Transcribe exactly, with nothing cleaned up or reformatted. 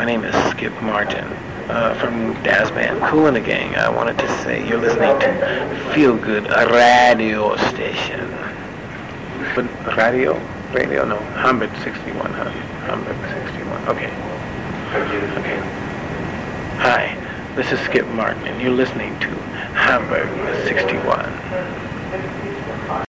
My name is Skip Martin uh, from Daz Band Kool and the Gang. I wanted to say you're listening to Feel Good, a radio station. But radio? Radio? No. Hamburg sixty-one, huh? Hamburg sixty-one. Okay. Okay. Hi, this is Skip Martin, and you're listening to Hamburg sixty-one.